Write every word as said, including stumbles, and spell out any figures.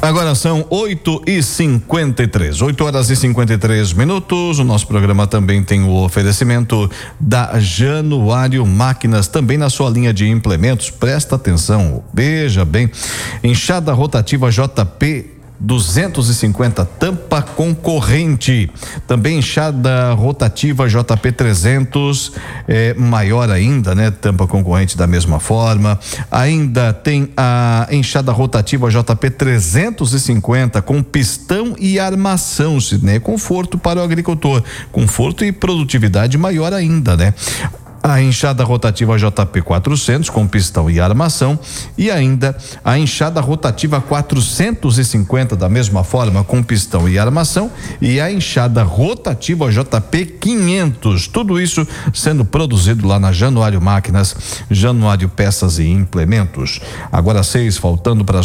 Agora são oito e cinquenta e três, oito horas e cinquenta e três minutos. O nosso programa também tem o oferecimento da Januário Máquinas, também na sua linha de implementos. Presta atenção, veja bem, enxada rotativa J P duzentos e cinquenta, tampa concorrente. Também enxada rotativa J P trezentos, é, maior ainda, né? Tampa concorrente da mesma forma. Ainda tem a enxada rotativa J P trezentos e cinquenta com pistão e armação, né? Conforto para o agricultor, conforto e produtividade maior ainda, né? A enxada rotativa J P quatrocentos com pistão e armação, e ainda a enxada rotativa quatrocentos e cinquenta da mesma forma com pistão e armação, e a enxada rotativa J P quinhentos, tudo isso sendo produzido lá na Januário Máquinas, Januário Peças e Implementos. Agora seis, faltando para